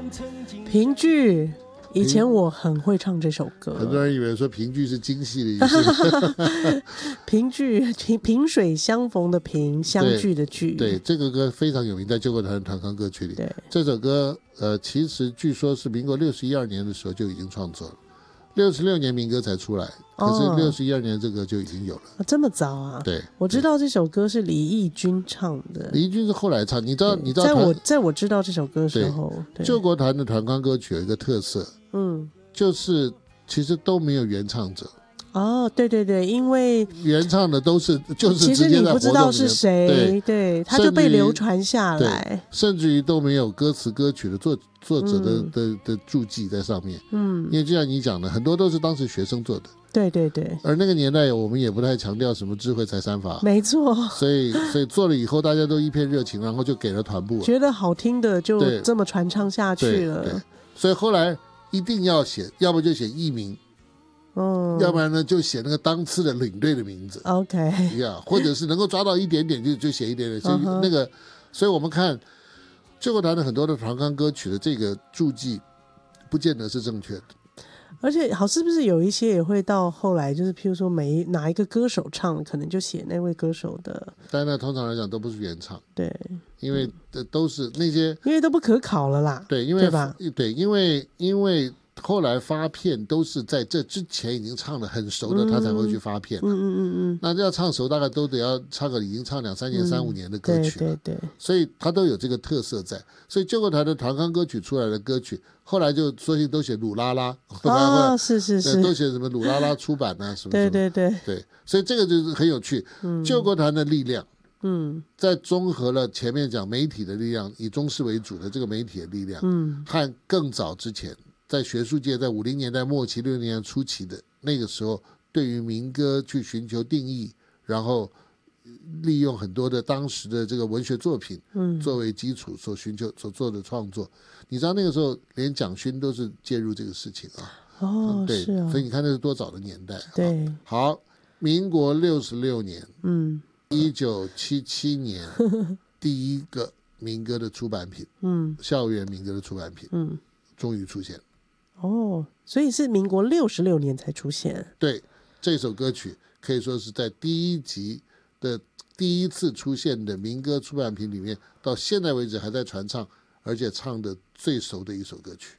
评剧，以前我很会唱这首歌。 很多人以为说评剧是京戏的意思。 评剧，萍水相逢的萍，相聚的聚。 对，这个歌非常有名，在救国团的团康歌曲里。 对， 这首歌其实据说是民国61、2年的时候就已经创作了，66年民歌才出来，可是61、2年这个就已经有了。 这么早啊？ 对， 我知道这首歌是李翊君唱的。 李翊君是后来唱，你知道在我知道这首歌的时候， 救国团的团康歌曲有一个特色，就是其实都没有原唱者。 哦，对对对，因为原唱的都是就是直接在活动里面， 其实你不知道是谁，对，他就被流传下来， 甚至于都没有歌词歌曲的作者的注记在上面。因为就像你讲的，很多都是当时学生做的。 对对对， 而那个年代我们也不太强调什么智慧财三法， 没错， 所以做了以后大家都一片热情，然后就给了团部了， 觉得好听的就这么传唱下去了。 对，所以后来一定要写，要不就写艺名，要不然呢就写那个当次的领队的名字。 OK， 或者是能够抓到一点点就写一点点。所以那个，所以我们看救国团的很多的团康歌曲的这个注记，不见得是正确的。 而且是不是有一些也会到后来，就是譬如说哪一个歌手唱，可能就写那位歌手的， 但那通常来讲都不是原唱。 对， 因为都是那些， 因为都不可考了啦。 对， 对吧？ 对，因为后来发片都是在这之前已经唱得很熟的，他才会去发片。那要唱熟，大概都得要唱个已经唱2、3年、3、5年的歌曲了。 对， 所以他都有这个特色在。所以救国团的团康歌曲出来的歌曲，后来就说起都写鲁拉拉， 是， 都写什么鲁拉拉出版啊什么。对，所以这个就是很有趣。救国团的力量。在综合了前面讲媒体的力量，以中视为主的这个媒体的力量，和更早之前在学术界在50年代末期、60年代初期的那个时候，对于民歌去寻求定义，然后利用很多的当时的这个文学作品作为基础所做的创作。你知道那个时候连蒋勋都是介入这个事情啊。对， 是啊， 所以你看那是多早的年代。 对， 好，民国66年1977年第一个民歌的出版品，校园民歌的出版品，终于出现。 所以是民国66年才出现。 对，这首歌曲可以说是在第一集的第一次出现的民歌出版品里面，到现在为止还在传唱，而且唱的最熟的一首歌曲。